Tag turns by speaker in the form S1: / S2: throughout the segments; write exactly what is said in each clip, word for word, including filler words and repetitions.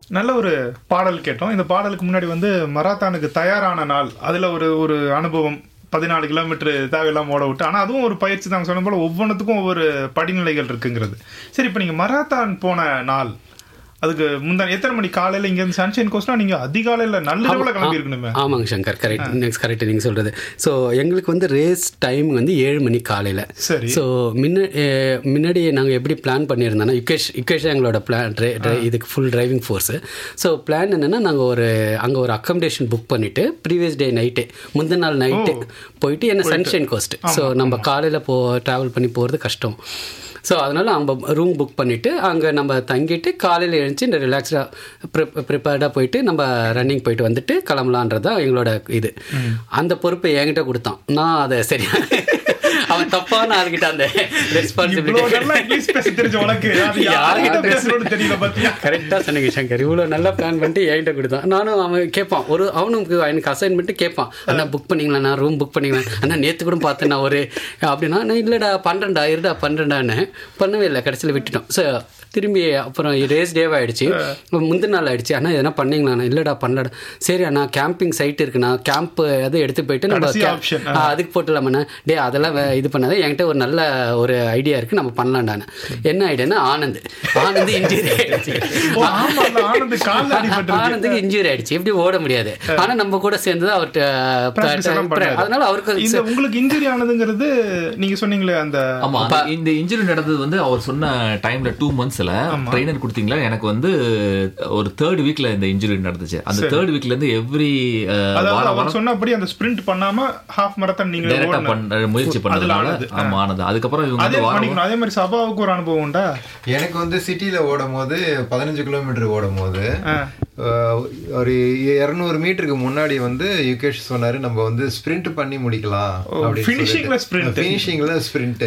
S1: நல்ல ஒரு பாடல் கேட்டோம். இந்த பாடலுக்கு முன்னாடி வந்து மராத்தானுக்கு தயாரான நாள், அதில் ஒரு ஒரு அனுபவம், பதினாலு கிலோமீட்டர் தேவையெல்லாம் ஓட விட்டு. ஆனால் அதுவும் ஒரு பயிற்சி தான், சொன்ன போல் ஒவ்வொன்றுத்துக்கும் ஒவ்வொரு படிநிலைகள் இருக்குங்கிறது. சரி, இப்போ நீங்கள் மராத்தான் போன நாள், அதுக்கு முந்தான எத்தனை மணி காலையில் இங்கேருந்து சன்ஷைன் கோஸ்ட்னா நீங்கள் அதிகாலையில் நள்ளிரவில் கிளம்பி இருக்கணுமே?
S2: ஆமாங்க சங்கர், கரெக்ட், நெக்ஸ்ட் கரெக்ட் நீங்கள் சொல்கிறது. ஸோ எங்களுக்கு வந்து ரேஸ் டைம் வந்து ஏழு மணி காலையில்.
S1: சரி.
S2: ஸோ முன்ன முன்னாடி நாங்கள் எப்படி பிளான் பண்ணியிருந்தோன்னா, யுகேஷ் யுகேஷ் எங்களோட பிளான் ட்ரை ட்ரை இதுக்கு full driving force. So plan என்னென்னா, நாங்கள் ஒரு அங்கே ஒரு அக்கமடேஷன் புக் பண்ணிவிட்டு ப்ரீவியஸ் டே நைட்டு, முந்தின நாள் நைட்டு போயிட்டு என்ன சன்ஷைன் கோஸ்ட். ஸோ நம்ம காலையில் போ ட்ராவல் பண்ணி போகிறது கஷ்டம். ஸோ அதனால் அங்கே ரூம் புக் பண்ணிவிட்டு அங்கே நம்ம தங்கிட்டு காலையில் எழுந்துச்சு இந்த ரிலாக்ஸ்டாக ப்ரிப் ப்ரிப்பேர்டாக போயிட்டு நம்ம ரன்னிங் போயிட்டு வந்துட்டு கிளம்பலான்றதான் எங்களோட இது. அந்த பொறுப்பை என்கிட்ட கொடுத்தான். நான் அதை சரியா அவன் தப்பான ஆளுகிட்ட அந்த ரெஸ்பான்சிபிலிட்டி கரெக்டாக சொன்னீங்க சங்கர். இவ்வளோ நல்லா பிளான் பண்ணிட்டு என்கிட்ட கொடுத்தான். நானும் அவன் கேட்பான், ஒரு அவனுக்கு எனக்கு அசைன்மெண்ட்டு கேட்பான், அண்ணா புக் பண்ணிங்களா, நான் ரூம் புக் பண்ணிங்களேன், அண்ணா நேற்று கூட பார்த்தேன் நான் ஒரு அப்படின்னா, நான் இல்லைடா பன்னெண்டா இருடா பன்னெண்டான்னு பண்ணவே இல்லை. கடைசியில் விட்டுட்டோம். ஸோ திரும்பி அப்புறம் ரேஸ் டேவ் ஆகிடுச்சு, முந்தின நாள் ஆகிடுச்சு. அண்ணா எதனா பண்ணிங்களாண்ணா? இல்லைடா பண்ணலடா. சரி அண்ணா கேம்பிங் சைட் இருக்குண்ணா, கேம்ப் எதுவும் எடுத்து போயிட்டு நம்ம அதுக்கு போட்டுலாமண்ணா. டே அதெல்லாம் இது பண்ணாத, என்கிட்ட ஒரு நல்ல ஒரு ஐடியா இருக்குது, நம்ம பண்ணலாண்டானே. என்ன ஐடியானா, ஆனந்த் ஆனந்த் இன்ஜுரி ஆகிடுச்சு. ஆனந்துக்கு இன்ஜுரி ஆகிடுச்சு, எப்படி ஓட முடியாது. ஆனால் நம்ம கூட சேர்ந்து அவர்கிட்ட, அதனால அவருக்கு
S1: உங்களுக்கு இன்ஜுரி ஆனதுங்கிறது நீங்கள் சொன்னீங்களே அந்த.
S3: ஆமாம், இந்த இன்ஜுரி நடந்தது வந்து அவர் சொன்ன டைமில் டூ மந்த்ஸில் ட்ரெயினர் கொடுத்தீங்களா. எனக்கு வந்து ஒரு தேர்ட் வீக்ல இந்த இன்ஜுரி நடந்துச்சு. அந்த தேர்ட் வீக்ல இருந்து எவ்ரி
S1: சொன்னபடி அந்த ஸ்பிரிண்ட் பண்ணாம ஹாஃப் மரத்தான் நீங்க டைரக்டா பண்ண முயற்சி பண்ணதுனால ஆமா ஆனது. அதுக்கப்புறம் இவங்க வந்து அதே மாதிரி சபாவுக்கு ஒரு அனுபவம் உண்டா?
S4: எனக்கு வந்து சிட்டில ஓடும் போது பதினஞ்சு கிலோமீட்டர் ஓடும் போது ஒரு இருநூறு மீட்டருக்கு முன்னாடி வந்து யுகேஷ் சொன்னாரு, நம்ம வந்து ஸ்பிரிண்ட் பண்ணி முடிக்கலாம் அப்படின்னு. ஸ்பிரிண்ட்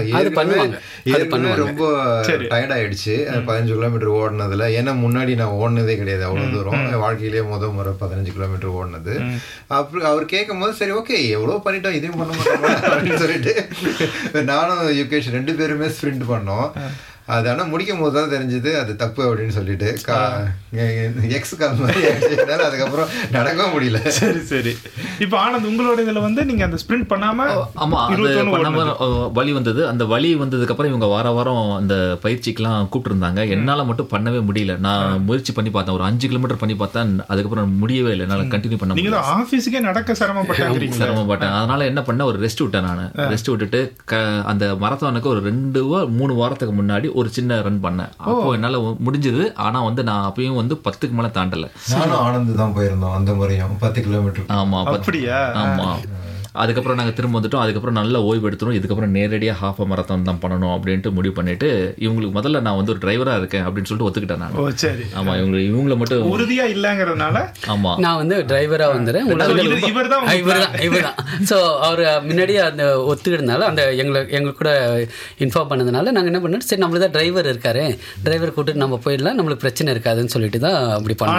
S4: ரொம்ப டயர்ட் ஆயிடுச்சு பதினஞ்சு கிலோமீட்டர் ஓடினதுல. ஏன்னா முன்னாடி நான் ஓடினதே கிடையாது அவ்வளவு தூரம், வாழ்க்கையிலேயே முதல் முறை பதினஞ்சு கிலோமீட்டர் ஓடினது. அப்புறம் அவர் கேட்கும் போது சரி ஓகே எவ்வளவு பண்ணிட்டோம், இதையும் பண்ண மாட்டோம் அப்படின்னு சொல்லிட்டு நானும் யுகேஷ் ரெண்டு பேருமே ஸ்பிரிண்ட் பண்ணோம். அது ஆனால் முடிக்கும் போது தான் தெரிஞ்சது அது தப்பு அப்படின்னு சொல்லிட்டு எக்ஸ் கால் மாதிரி ஆயிடுச்சு. அதுக்கப்புறம் நடக்கவும் முடியல.
S1: சரி சரி. இப்போ ஆனந்த் உங்களோட இதில் வந்து நீங்கள் அந்த ஸ்பிரிண்ட் பண்ணாமல்
S3: ஆமாம் பண்ணாமல் வலி வந்தது. அந்த வலி வந்ததுக்கப்புறம் இவங்க வார வாரம் அந்த பயிற்சிக்கெலாம் கூப்பிட்டுருந்தாங்க. என்னால் மட்டும் பண்ணவே முடியல. நான் முயற்சி பண்ணி பார்த்தேன், ஒரு அஞ்சு கிலோமீட்டர் பண்ணி பார்த்தேன். அதுக்கப்புறம் முடியவே இல்லை, என்னால் கண்டினியூ பண்ண முடியல.
S1: ஆஃபீஸுக்கே நடக்க சிரமப்பட்டேன்
S3: சிரமப்பட்டேன் அதனால என்ன பண்ணேன், ஒரு ரெஸ்ட் விட்டேன். நான் ரெஸ்ட் விட்டுட்டு அந்த மரத்தானுக்கு ஒரு ரெண்டு மூணு வாரத்துக்கு முன்னாடி ஒரு சின்ன ரன் பண்ணேன். அப்போ என்னால முடிஞ்சது. ஆனா வந்து நான் அப்பயும் வந்து பத்துக்கு மேல தாண்டல.
S4: நானும் ஆனந்த் தான் போயிருந்தோம் அந்த முறையும் பத்து கிலோமீட்டர்.
S3: ஆமா அப்படியா? ஆமா. அதுக்கப்புறம் நாங்கள் திரும்ப வந்துட்டோம். அதுக்கப்புறம் நல்ல ஓய்வு எடுத்துரும். இதுக்கப்புறம் நேரடியாக ஹாஃப் அ மரத்தான் தான் பண்ணணும் அப்படின்ட்டு முடிவு பண்ணிட்டு இவங்களுக்கு முதல்ல நான் வந்து ஒரு டிரைவராக இருக்கேன் அப்படின்னு சொல்லிட்டு ஒத்துக்கிட்டேன் நான்.
S1: சரி.
S3: ஆமாம், இவங்க இவங்களை மட்டும்
S1: உறுதியா இல்லைங்கிறதுனால
S2: ஆமாம் நான் வந்து டிரைவராக வந்துடுறேன். இவர் தான் இவர் தான் ஸோ அவர் முன்னாடியே அந்த ஒத்துக்கிட்டதுனால அந்த எங்களை எங்களுக்கு கூட இன்ஃபார்ம் பண்ணதுனால நாங்கள் என்ன பண்ணோம், சரி நம்மளுக்கு தான் டிரைவர் இருக்காரு, டிரைவர் கூப்பிட்டு நம்ம போயிடலாம், நம்மளுக்கு பிரச்சனை இருக்காதுன்னு சொல்லிட்டு தான் அப்படி பண்ணோம்.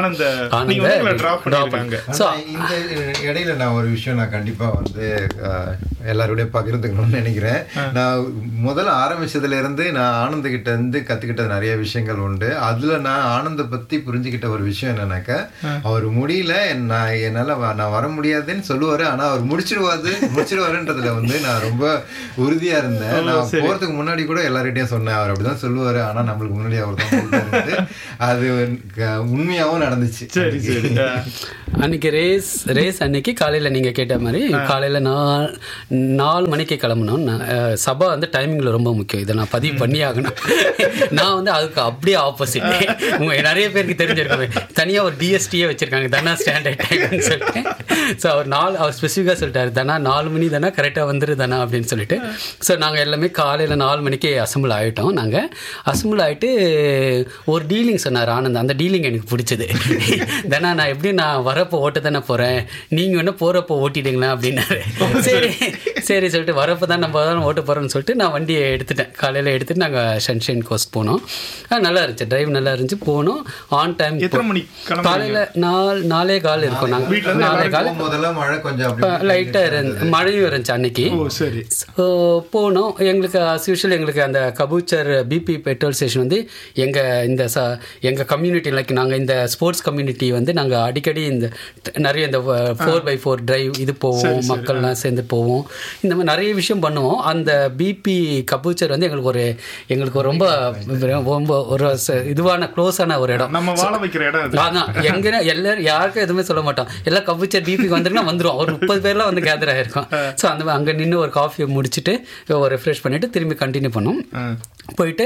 S4: ஸோ இந்த இடையில நான் ஒரு விஷயம் நான் கண்டிப்பாக வந்து எல்லாருடைய பகிர்ந்துக்கணும்னு நினைக்கிறேன். நான் முதல்ல ஆரம்பிச்சதுல இருந்து நான் ஆனந்த கிட்ட இருந்து கத்துக்கிட்ட நிறைய விஷயங்கள் உண்டு. அதுல நான் ஆனந்த பத்தி புரிஞ்சுக்கிட்ட ஒரு விஷயம் என்னன்னாக்கா, அவர் முடியல, நான் என்னால நான் வர முடியாதுன்னு சொல்லுவாரு, ஆனா அவர் முடிச்சிருவாரு முடிச்சிருவாருன்றதுல வந்து நான் ரொம்ப உறுதியா இருந்தேன். நான் போறதுக்கு முன்னாடி கூட எல்லார்கிட்டையும் சொன்னேன், அவர் அப்படிதான் சொல்லுவாரு, ஆனா நம்மளுக்கு முன்னாடி அவர் தான். அது உண்மையாவும் நடந்துச்சு.
S1: சரி சரி.
S2: அன்னைக்கு ரேஸ் ரேஸ் அன்னைக்கு காலையில நீங்க கேட்ட மாதிரி காலையில நான் நாலு மணிக்கு கிளம்பணும். சபா வந்து டைமிங்கில் ரொம்ப முக்கியம், இதை நான் பதிவு பண்ணி ஆகணும். நான் வந்து அதுக்கு அப்படியே ஆப்போசிட். உங்க நிறைய பேருக்கு தெரிஞ்சிருக்கோமே, தனியாக ஒரு டிஎஸ்டியே வச்சிருக்காங்க, தனா ஸ்டாண்டர்ட் டைம்னு சொல்லிட்டு. ஸோ அவர் நாலு அவர் ஸ்பெசிஃபிக்காக சொல்லிட்டாரு, தனா நாலு மணி தானே கரெக்டாக வந்துரு தானே அப்படின்னு சொல்லிட்டு. ஸோ நாங்கள் எல்லாமே காலையில் நாலு மணிக்கு அசம்பிள் ஆகிட்டோம். நாங்கள் அசம்பிள் ஆகிட்டு ஒரு டீலிங் சொன்னார் ஆனந்த். அந்த டீலிங் எனக்கு பிடிச்சது. தானே நான் எப்படி நான் வர வரப்போ ஓட்ட தானே போகிறேன், நீங்கள் வேணால் போகிறப்போ ஓட்டிடுங்களா அப்படின்னாரு. சரி சரி சொல்லிட்டு வரப்போ தான் நம்ம தான் ஓட்ட போகிறோன்னு சொல்லிட்டு நான் வண்டியை எடுத்துட்டேன். காலையில் எடுத்துகிட்டு நாங்கள் சன்ஷைன் கோஸ்ட் போனோம். நல்லா இருந்துச்சு, டிரைவ் நல்லா இருந்துச்சு. போனோம் ஆன் டைம். காலையில் நாலு நாலே கால் இருக்கும். நாங்கள் நாலே கால் லைட்டாக இருந்து மழையும் இருந்துச்சு அன்னைக்கு. போனோம். எங்களுக்கு அஸ் யூஷுவல் எங்களுக்கு அந்த கபூச்சர் பிபி பெட்ரோல் ஸ்டேஷன் வந்து எங்கள் இந்த ச எங்கள் கம்யூனிட்டி லைக் நாங்கள் இந்த ஸ்போர்ட்ஸ் கம்யூனிட்டி வந்து நாங்கள் அடிக்கடி இந்த நிறைய இந்த ஃபோர் பை ஃபோர் டிரைவ் இது போவோம், மக்கள்லாம் சேர்ந்து போவோம், இந்த மாதிரி நிறைய விஷயம் பண்ணுவோம். அந்த பிபி கபூச்சர் வந்து எங்களுக்கு ஒரு எங்களுக்கு ரொம்ப ரொம்ப ஒரு இதுவான க்ளோஸான ஒரு இடம்,
S1: நம்ம வாழ வைக்கிற இடம்.
S2: அதான் எங்கே எல்லாரும் யாருக்கும் எதுவுமே சொல்ல மாட்டோம், எல்லாம் கபூச்சர் பிபிக்கு வந்துருன்னா வந்துடும். ஒரு முப்பது பேர்லாம் வந்து கேதர் ஆகிருக்கும். ஸோ அந்த அங்கே நின்று ஒரு காஃபியை முடிச்சுட்டு ஒரு ரெஃப்ரெஷ் பண்ணிவிட்டு திரும்பி கண்டினியூ பண்ணோம். போயிட்டு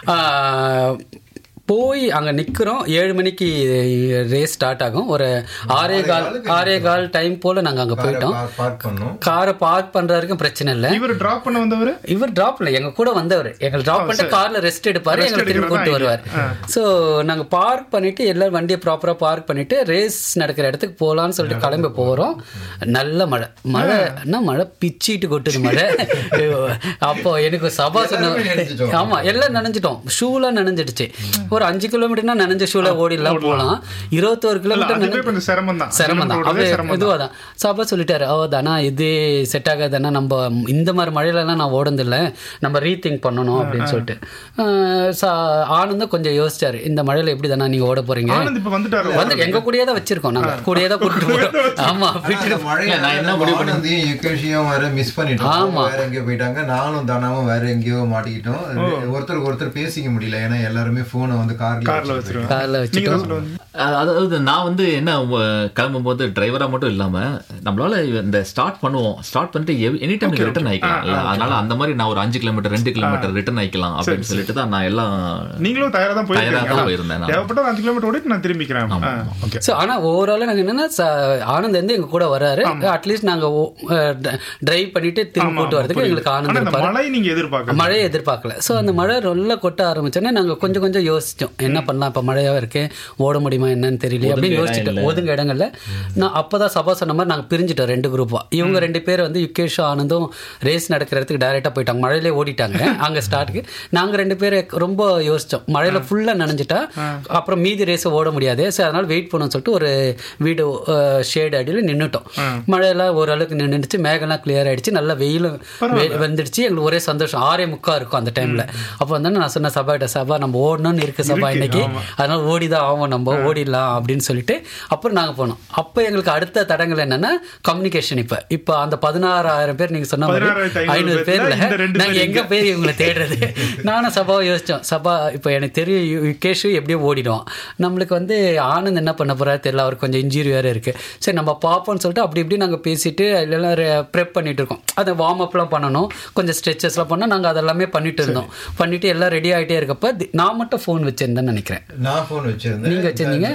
S2: போய் அங்கே நிற்கிறோம். ஏழு மணிக்கு ரேஸ் ஸ்டார்ட் ஆகும். ஒரு ஆறே கால் ஆறே கால் டைம் போல் நாங்கள் அங்கே போயிட்டோம். காரை பார்க் பண்ணுற வரைக்கும் பிரச்சனை இல்லை.
S1: இவர் ட்ராப் பண்ண வந்தவர்
S2: இவர் ட்ராப் இல்லை, எங்கள் கூட வந்தவர். எங்களை ட்ராப் பண்ணிட்டு காரில் ரெஸ்ட் எடுப்பார், எங்களை திரும்பி கூப்பிட்டு வருவார். ஸோ நாங்கள் பார்க் பண்ணிவிட்டு எல்லோரும் வண்டியை ப்ராப்பராக பார்க் பண்ணிவிட்டு ரேஸ் நடக்கிற இடத்துக்கு போகலான்னு சொல்லிட்டு கிளம்பி போகிறோம். நல்ல மழை மழைன்னா மழை பிச்சிட்டு கொட்டுது மழை. அப்போ எனக்கு சபா சொன்ன ஆமாம் எல்லாம் நனைஞ்சிட்டோம், ஷூலாம் நனைஞ்சிடுச்சு. ஒரு அஞ்சு கிலோமீட்டர்னா நனைஞ்ச ஷூல ஓடிலாம் போகலாம். இருபத்தோரு கிலோமீட்டர் சிரமம் தான் சிரமம் தான் அது இதுவாக தான். சாப்பா சொல்லிட்டாரு, ஓ தானா இது செட் ஆகாதானா, நம்ம இந்த மாதிரி மழையிலலாம் நான் ஓடுந்தில்லை, நம்ம ரீதிங்க் பண்ணணும் அப்படின்னு சொல்லிட்டு. ஆனந்தம் கொஞ்சம் யோசிச்சாரு, இந்த மழையில எப்படி தானே நீங்க ஓட போறீங்க, வந்து எங்க கூடயே தான் வச்சிருக்கோம், நாங்க கூடயே தான் கூட்டிட்டு போறோம். ஆமா
S4: மிஸ் பண்ணிட்டோம். ஆமா வேற எங்கேயோ போயிட்டாங்க, நானும் தானாவும் வேற எங்கேயோ மாட்டிக்கிட்டோம். ஒருத்தருக்கு ஒருத்தர் பேசிக்க முடியல, ஏன்னா எல்லாருமே போனை வந்து கார்ல வச்சிருக்கோம் கார்ல வச்சுட்டோம்.
S3: அதாவது நான் வந்து என்ன கிளம்பும் போது டிரைவரா மட்டும் இல்லாம நம்மளால இந்த ஸ்டார்ட் பண்ணுவோம், ஸ்டார்ட் பண்ணிட்டு எனி டைம் ரிட்டர்ன் ஆயிக்கலாம். அதனால அந்த மாதிரி நான் ஒரு அஞ்சு கிலோமீட்டர் ரெண்டு கிலோமீட்டர் ரிட்டர்ன் ஆயிக்கலாம் அப்படின்னு சொல்லிட்டு தான் நான் எல்லாம்
S1: நீங்களும் தயாரா தான்
S3: போயிருந்தேன்.
S1: தேவைப்பட்ட அஞ்சு கிலோமீட்டர் ஓடி நான் திரும்பிக்கிறேன்.
S2: ஆனா ஓவரால் நாங்க என்னன்னா ஆனந்த் வந்து எங்க கூட வராரு, அட்லீஸ்ட் நாங்க டிரைவ் பண்ணிட்டு திரும்பி போட்டு வரதுக்கு எங்களுக்கு ஆனந்த்.
S1: மழை நீங்க எதிர்பார்க்க
S2: மழையை எதிர்பார்க்கல. ஸோ அந்த மழை ரொம்ப கொட்ட ஆரம்பிச்சோன்னே நாங்கள் கொஞ்சம் கொஞ்சம் யோசிச்சோம், என்ன பண்ணலாம், இப்போ மழையாக இருக்கு, ஓட முடியுமா என்னன்னு தெரியல அப்படின்னு யோசிச்சுட்டோம். ஒதுங்க இடங்கள்ல நான் அப்போதான் சபா சொன்ன மாதிரி நாங்கள் பிரிஞ்சுட்டோம் ரெண்டு குரூப்பா. இவங்க ரெண்டு பேர் வந்து யுகேஷ் ஆனந்தும் ரேஸ் நடக்கிறதுக்கு டைரெக்டாக போயிட்டாங்க, மழையிலே ஓடிட்டாங்க அங்கே ஸ்டார்ட்டுக்கு. நாங்கள் ரெண்டு பேர் ரொம்ப யோசித்தோம், மழையில் ஃபுல்லாக நனைஞ்சிட்டா அப்புறம் மீதி ரேஸை ஓட முடியாது, ஸோ அதனால் வெயிட் பண்ணணும்னு சொல்லிட்டு ஒரு வீடு ஷேடு அடியில் நின்றுட்டோம். மழையெல்லாம் ஓரளவுக்கு நின்றுச்சு, மேகெல்லாம் கிளியர் ஆகிடுச்சு, நல்லா வெயிலும் வந்துடுச்சு. எங்களுக்கு ஒரே சந்தோஷம். ஆறே முக்கா இருக்கும் அந்த டைமில். அப்போ வந்து நான் சொன்ன சபாட்ட சபா நம்ம ஓடணும்னு இருக்கு சபா இன்னைக்கு, அதனால ஓடிதான் ஆகும், நம்ம ஓடிடலாம் அப்படின்னு சொல்லிட்டு அப்புறம் நாங்கள் போனோம். அப்போ எங்களுக்கு அடுத்த தடங்கள் என்னன்னா கம்யூனிகேஷன். இப்போ இப்போ அந்த பதினாறாயிரம் பேர் நீங்கள் சொன்ன மாதிரி ஐநூறு பேர்ல நாங்கள் எங்கே போய் இவங்களை தேடுறது. நானும் சபாவை யோசித்தோம், சபா இப்போ எனக்கு தெரியும் யுகேஷ் எப்படியும் ஓடிடுவான், நம்மளுக்கு வந்து ஆனந்த் என்ன பண்ண போகிறாரு தெரியல, அவருக்கு கொஞ்சம் இன்ஜுரி வேறு இருக்குது, சரி நம்ம பார்ப்போம்னு சொல்லிட்டு அப்படி இப்படி நாங்கள் பேசிட்டு எல்லாம் ப்ரெப் பண்ணிட்டு இருக்கோம். அதை வார்ம் அப்லாம் பண்ணணும், கொஞ்சம் ஸ்ட்ரெச்சஸ்லாம் பண்ணோம். நாங்கள் அதெல்லாமே பண்ணிட்டு இருந்தோம். பண்ணிட்டு எல்லாம் ரெடி ஆகிட்டே இருக்கப்ப நான் மட்டும் ஃபோன் வச்சிருந்தேன்னு நினைக்கிறேன்.
S4: நான் ஃபோன் வச்சிருந்தேன்,
S2: நீங்க வச்சிருந்தீங்க.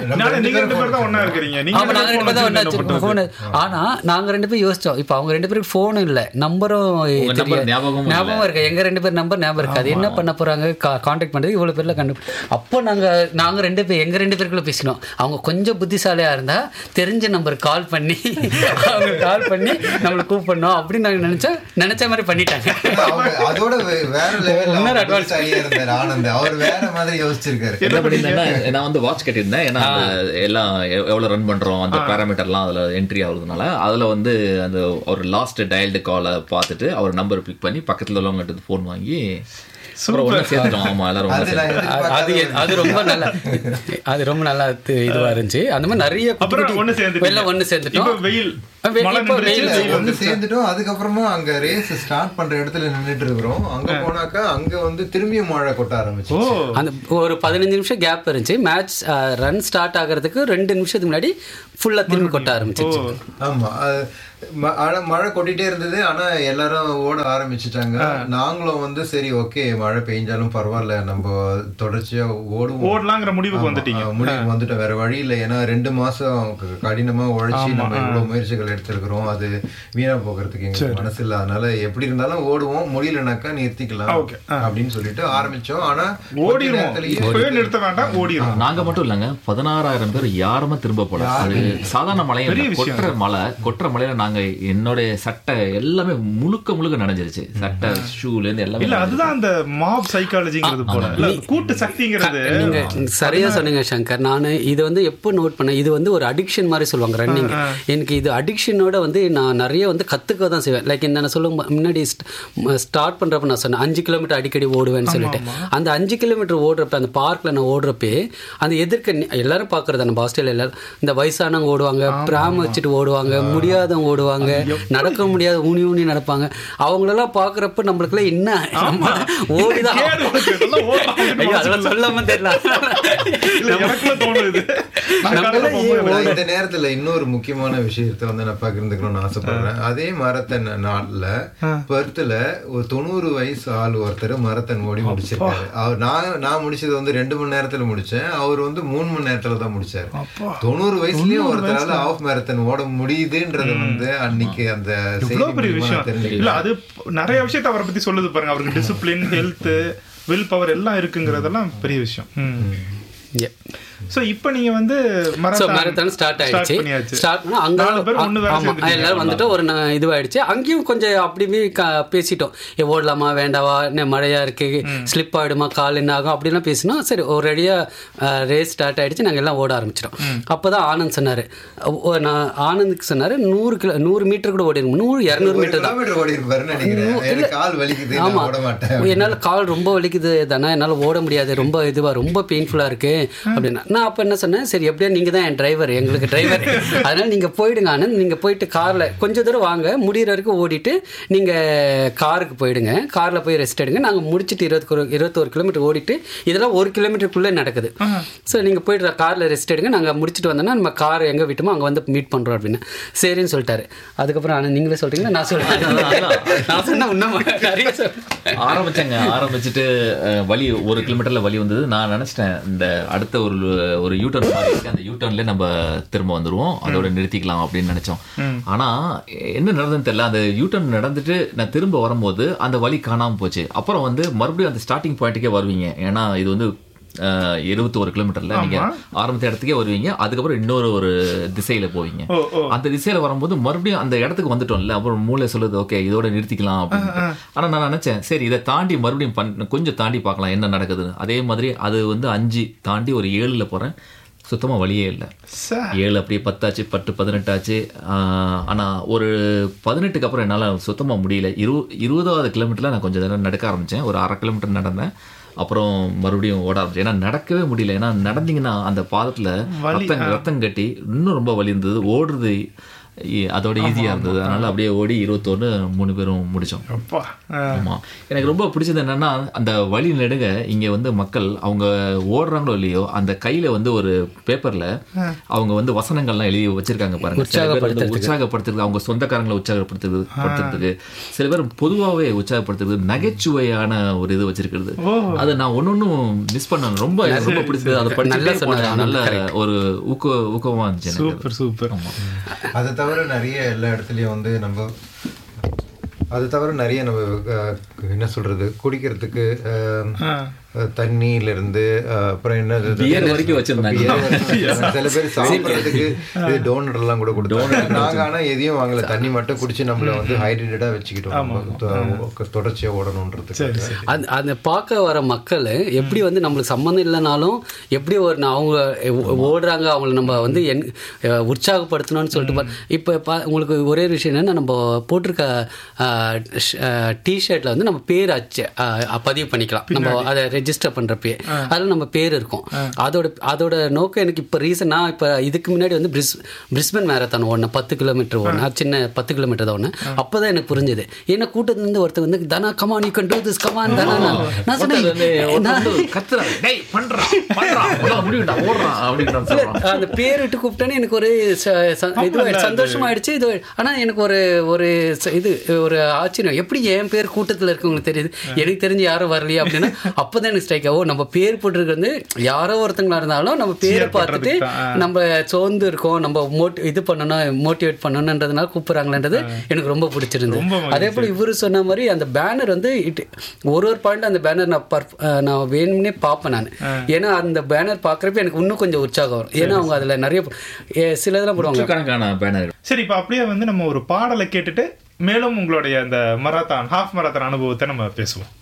S2: ஆனா நாங்க ரெண்டு பேரும் யோசிச்சோம், இப்போ அவங்க ரெண்டு பேருக்கு ஃபோனும் இல்லை, நம்பரும் ஞாபகம் இருக்கு, எங்க ரெண்டு பேர் நம்பர் ஞாபகம் இருக்காது, என்ன பண்ண போறாங்க கான்டாக்ட் பண்றது இவ்வளவு பேர்ல கண்டு. அப்போ நாங்க நாங்க ரெண்டு பேர் எங்க ரெண்டு பேருக்குள்ள பேசினோம். அவங்க கொஞ்சம் புத்திசாலியா இருந்தா தெரிஞ்ச நம்பர் கால் பண்ணி அவங்க கால் பண்ணி நம்மளை கூப்பிடணும் அப்படின்னு நாங்க நினைச்சோம். நினைச்ச மாதிரி பண்ணிட்டாங்க.
S4: அதோட வேற லெவல் அட்வான்ஸ் இருந்தார் ஆனந்த், அவர் வேற மாதிரி யோசிச்சிருக்காரு.
S3: என்ன பண்ணிருந்தேன்னா நான் வந்து வாட்ச் கட்டியிருந்தேன், ஏன்னா எல்லாம் எவ்வளவு ரன் பண்றோம் அந்த பேராமீட்டர்லாம் அதுல என்ட்ரி ஆகுறதுனால அதுல வந்து அந்த ஒரு லாஸ்ட் டயல்டு காலை பார்த்துட்டு அவர் நம்பர் பிக் பண்ணி பக்கத்துல உள்ளவங்க ஃபோன் வாங்கி
S2: அது ரொம்ப நல்லா அது ரொம்ப நல்லா இதுவா இருந்துச்சு. அந்த மாதிரி நிறைய ஒண்ணு சேர்ந்துட்டோம், வெயில்
S4: சேர்ந்துட்டோம். அதுக்கப்புறமா அங்க ரேஸ் ஸ்டார்ட் பண்ற இடத்துல நின்றுட்டு இருக்கிறோம். அங்க போனாக்கா அங்க வந்து திரும்பியும் மழை கொட்ட ஆரம்பிச்சு.
S2: அந்த ஒரு பதினஞ்சு நிமிஷம் கேப் இருந்துச்சு. மேட்ச் ரன் ஸ்டார்ட் ஆகிறதுக்கு ரெண்டு நிமிஷத்துக்கு முன்னாடி ஃபுல்லா திரும்பி கொட்ட ஆரம்பிச்சிச்சு.
S4: ஆமா, மழை கொட்டிட்டே இருந்தது. ஆனா எல்லாரும் ஓட ஆரம்பிச்சுட்டாங்க. நாங்களும் வந்து சரி ஓகே மழை பெய்ஞ்சாலும் பரவாயில்ல நம்ம தொடர்ச்சியா ஓடுவோம்
S1: ஓடலாங்கிற முடிவுக்கு வந்துட்டீங்க.
S4: முடிவுக்கு வந்துட்டோம், வேற வழி இல்லை. ஏன்னா ரெண்டு மாசம் கடினமா உழைச்சி நம்ம இவ்வளவு முயற்சிகள் எடுத்திருக்கிறோம், அது வீணா போகிறதுக்கு எங்களுக்கு மனசு இல்லை. அதனால எப்படி இருந்தாலும் ஓடுவோம், முடியலனாக்கா நிறுத்திக்கலாம் அப்படின்னு சொல்லிட்டு ஆரம்பிச்சோம். ஆனா
S1: ஓடிடுவோம், நிறுத்த வேண்டாம், ஓடிடுவோம்.
S3: நாங்க மட்டும் இல்லைங்க, பதினாறாயிரம் பேர் யாருமே திரும்ப போல. அது சாதாரண மழை, கொட்டுற மழை. கொட்டுற மழையில நாங்க என்னோட சட்டை எல்லாமே முழுக்க முழுக்க நனைஞ்சிருச்சு. சட்டை ஷூல இருந்து எல்லாமே.
S1: இல்ல அதுதான் அந்த மாப் சைக்காலஜிங்கிறது போல, கூட்டு சக்திங்கிறது.
S2: நீங்க சரியா சொன்னீங்க சங்கர். நான் இது வந்து எப்போ நோட் பண்ணேன், இது வந்து ஒரு அடிக்ஷன் மாதிரி சொல்லுவாங்க ரன்னிங். எனக்கு இது அடிக்ஷனோட வந்து நான் நிறைய வந்து கற்றுக்க தான் செய்வேன். லைக் என்ன சொல்லும் முன்னாடி ஸ்டார்ட் பண்ணுறப்ப நான் சொன்னேன் அஞ்சு கிலோமீட்டர் அடிக்கடி ஓடுவேன்னு சொல்லிட்டு. அந்த அஞ்சு கிலோமீட்டர் ஓடுறப்ப அந்த பார்க்கில் நான் ஓடுறப்பே அந்த எதிர்க்க எல்லாரும் பார்க்குறது நம்ம ஆஸ்திரேலியா எல்லாரும் இந்த வயசானவங்க ஓடுவாங்க, பிராம வச்சுட்டு ஓடுவாங்க, முடியாதவங்க ஓடுவாங்க, நடக்க முடியாத ஊனி ஊனி நடப்பாங்க. அவங்களெல்லாம் பார்க்குறப்ப நம்மளுக்குலாம் என்ன ஓடிதான் அதெல்லாம் சொல்லாம தெரியல.
S4: இந்த நேரத்துல இன்னொரு முக்கியமான விஷயத்த வந்து நான் பகிர்ந்துக்கணும்னு ஆசைப்படுறேன். அதே மரத்தன் நாள்ல பெர்த்ல ஒரு தொண்ணூறு வயசு ஆள் ஒருத்தர் மரத்தன் ஓடி முடிச்சிருக்காரு. அவர் நான் நான் முடிச்சது வந்து ரெண்டு மணி நேரத்துல முடிச்சேன், அவர் வந்து மூணு மணி நேரத்துல தான் முடிச்சாரு. தொண்ணூறு வயசுலயும் ஒருத்தரால ஆஃப் மேரத்தன் ஓட முடியுதுன்றது வந்து அன்னைக்கு அந்த
S1: இல்ல அது நிறைய விஷயத்த அவரை பத்தி சொல்லுது பாருங்க. அவருக்கு டிசிப்ளின், ஹெல்த், வில் பவர் எல்லாம் இருக்குங்கிறதெல்லாம் பெரிய விஷயம். சோ இப்போ நீங்க வந்து
S2: மரத்தான் ஸ்டார்ட் ஆயிடுச்சு. ஸ்டார்ட் பண்ணா அங்க எல்லாரும் வந்துட்டு ஒரு இதுவாயிடுச்சு. அங்கேயும் கொஞ்சம் அப்படியே பேசிட்டோம், ஓடலாமா வேண்டாவா, என்ன மழையா இருக்கு, ஸ்லிப் ஆயிடுமா, கால் என்ன ஆகும் அப்படிலாம் பேசினோம். சரி ஒரு ரெடியா ரேஸ் ஸ்டார்ட் ஆயிடுச்சு, நாங்கள் எல்லாம் ஓட ஆரம்பிச்சிட்டோம். அப்போதான் ஆனந்த் சொன்னாரு, நான் ஆனந்துக்கு சொன்னாரு நூறு கிலோ நூறு மீட்டர் கூட ஓடி இருக்கும், நூறு இரநூறு மீட்டர் தான். ஆமா, என்னால் கால் ரொம்ப வலிக்குது தானே, என்னால் ஓட முடியாது, ரொம்ப இதுவா ரொம்ப பெயின்ஃபுல்லா இருக்கு அப்படின்னா. நான் அப்போ என்ன சொன்னேன், சரி எப்படியா நீங்கள் தான் என் டிரைவர், எங்களுக்கு டிரைவர், அதனால் நீங்கள் போயிடுங்க ஆனந்த், நீங்கள் போயிட்டு காரில் கொஞ்சம் தூரம் வாங்க, முடிகிற வரைக்கும் ஓடிட்டு நீங்கள் காருக்கு போயிடுங்க, காரில் போய் ரெஸ்ட் எடுங்க, நாங்கள் முடிச்சுட்டு இருபத்தி இருபத்தோரு கிலோமீட்டர் ஓடிட்டு இதெல்லாம் ஒரு கிலோமீட்டருக்குள்ளே நடக்குது. ஸோ நீங்கள் போய்ட்டு காரில் ரெஸ்ட் எடுங்க, நாங்கள் முடிச்சுட்டு வந்தோன்னா நம்ம கார் எங்கே விட்டுமோ அங்கே வந்து மீட் பண்ணுறோம் அப்படின்னு சரின்னு சொல்லிட்டாரு. அதுக்கப்புறம் ஆனால் நீங்களே சொல்கிறீங்களா நான் சொல்கிறேன், நான் சொன்னேன் இன்னும் நிறைய
S3: ஆரம்பித்தேங்க. ஆரம்பிச்சுட்டு வழி ஒரு கிலோமீட்டரில் வழி வந்தது. நான் நினச்சிட்டேன் இந்த அடுத்த ஒரு ஒரு யூட்டர்ன் மாதிரி இருக்கு, அந்த யூட்டர்ன்ல நம்ம திரும்ப வந்துருவோம், அதோட நிறுத்திக்கலாம் அப்படின்னு நினைச்சோம். ஆனா என்ன நடந்ததுன்னு தெரியல, அந்த யூட்டர்ன் நடந்துட்டு நான் திரும்ப வரும்போது அந்த வழி காணாம போச்சு. அப்புறம் வந்து மறுபடியும் அந்த ஸ்டார்டிங் பாயிண்ட்டுக்கே வருவீங்க, ஏன்னா இது வந்து இருபத்தி ஒரு கிலோமீட்டர்ல நீங்க ஆரம்பத்த இடத்துக்கே வருவீங்க, அதுக்கப்புறம் இன்னொரு ஒரு திசையில போவீங்க. அந்த திசையில வரும்போது மறுபடியும் அந்த இடத்துக்கு வந்துட்டோம்ல, அப்புறம் மூளை சொல்லுது ஓகே இதோட நிறுத்திக்கலாம் அப்படின்னு. ஆனா நான் நினைச்சேன் சரி இதை தாண்டி மறுபடியும் பண்ண கொஞ்சம் தாண்டி பார்க்கலாம் என்ன நடக்குதுன்னு. அதே மாதிரி அது வந்து அஞ்சு தாண்டி ஒரு ஏழுல போறேன், சுத்தமா வழியே இல்லை. ஏழு அப்படியே பத்தாச்சு, பத்து பதினெட்டு ஆச்சு. ஆனா ஒரு பதினெட்டுக்கு அப்புறம் என்னால சுத்தமா முடியல. இரு இருபதாவது கிலோமீட்டர்ல நான் கொஞ்சம் நேரம் நடக்க ஆரம்பிச்சேன், ஒரு அரை கிலோமீட்டர் நடந்தேன், அப்புறம் மறுபடியும் ஓட ஆரம்பிச்சேன். ஏன்னா நடக்கவே முடியல, ஏன்னா நடந்தீங்கன்னா அந்த பாதத்துல ரத்தம் ரத்தம் கட்டி இன்னும் ரொம்ப வலி இருந்தது, ஓடுறது அதோட ஈஸியா இருந்தது. அதனால அப்படியே ஓடி இருபத்தொன்னு மூணு பேரும் முடிச்சோம். ஆமா, எனக்கு ரொம்ப பிடிச்சது என்னன்னா அந்த வழி நெடுக இங்க வந்து மக்கள் அவங்க ஓடுறாங்களோ இல்லையோ அந்த கையில வந்து ஒரு பேப்பர்ல அவங்க வந்து வசனங்கள்லாம் எழுதி வச்சிருக்காங்க பாருங்க. உற்சாகப்படுத்துறது, அவங்க சொந்தக்காரங்களை உற்சாகப்படுத்துறது படுத்துறதுக்கு, சில பேர் பொதுவாகவே உற்சாகப்படுத்துறது, நகைச்சுவையான ஒரு இது வச்சிருக்கிறது. அதை நான் ஒன்னொன்னும் மிஸ் பண்ண ரொம்ப ரொம்ப பிடிச்சது. அதை படிச்சு நல்ல ஒரு ஊக்க ஊக்கமா இருந்துச்சு.
S1: Super super.
S4: அதை தவிர நிறைய எல்லா இடத்துலயும் வந்து நம்ம அது தவிர நிறைய நம்ம என்ன சொல்றது குடிக்கிறதுக்கு தண்ணியில இருந்து அப்புறம் என்ன சில பேர் சாப்பிட்றதுக்கு டோனட் எல்லாம் கூட கொடுத்தோம். நாங்க ஆனா எதையும் வாங்கல, தண்ணி மட்டும் குடிச்சு நம்மள வந்து ஹைட்ரேட்டடா வச்சுக்கிட்டோம் தொடர்ச்சியா ஓடணும்ன்றது.
S2: அந்த பார்க்க வர மக்கள் எப்படி வந்து நம்மளுக்கு சம்மந்தம் இல்லைனாலும் எப்படி ஒரு அவங்க ஓடுறாங்க, அவங்கள நம்ம வந்து என் உற்சாகப்படுத்தணும்னு சொல்லிட்டு. இப்போ உங்களுக்கு ஒரே விஷயம் என்னன்னா, நம்ம போட்டிருக்க டிஷர்ட்ல வந்து நம்ம பேர் அச்சு பதிவு பண்ணிக்கலாம், நம்ம அதை ரெஜிஸ்டர் பண்ணுறப்பே அதில் நம்ம பேர் இருக்கும். அதோட அதோட நோக்கம் எனக்கு இப்போ ரீசன் நான் இப்போ இதுக்கு முன்னாடி வந்து பிரிஸ் பிரிஸ்பன் மேரத்தான் ஓடினேன், பத்து கிலோமீட்டர் ஓடினேன், சின்ன பத்து கிலோமீட்டர் தான் ஓடினேன். அப்போ தான் எனக்கு புரிஞ்சுது. ஏன்னா கூட்டத்துலேருந்து ஒருத்தர் வந்து தனா come on you can to this come on தானா நான் சொன்னேன் அந்த பேர் விட்டு கூப்பிட்டேன்னு எனக்கு ஒரு இது சந்தோஷமாயிடுச்சு. இது ஆனால் எனக்கு ஒரு ஒரு இது ஒரு ஆச்சரியம், எப்படி என் பேர் கூட்டத்தில் இருக்கவங்களுக்கு தெரியுது, எனக்கு தெரிஞ்சு யாரும் வரலையா அப்படின்னா அப்போ தான் எனக்கு ஸ்ட்ரைக் ஆகும். நம்ம பேர் போட்டுருக்கு வந்து யாரோ ஒருத்தங்களா இருந்தாலும் நம்ம பேரை பார்த்துட்டு நம்ம சோர்ந்து இருக்கோம், நம்ம மோட்டி இது பண்ணணும் மோட்டிவேட் பண்ணணுன்றதுனால கூப்பிட்றாங்களேன்றது எனக்கு ரொம்ப பிடிச்சிருந்தது. அதே போல் இவரு சொன்ன மாதிரி அந்த பேனர் வந்து இட் ஒரு ஒரு பாயிண்ட் அந்த பேனர் நான் நான் வேணும்னே பார்ப்பேன் நான். ஏன்னா அந்த பேனர் பார்க்குறப்ப எனக்கு இன்னும் கொஞ்சம் உற்சாகம் வரும். ஏன்னா அவங்க அதில் நிறைய சில இதெல்லாம் போடுவாங்க.
S1: சரி, இப்போ அப்படியே வந்து நம்ம ஒரு பாடலை கேட்டுட்டு மேலும் உங்களுடைய அந்த மராத்தான் ஹாஃப் மராத்தான் அனுபவத்தை நம்ம பேசுவோம்.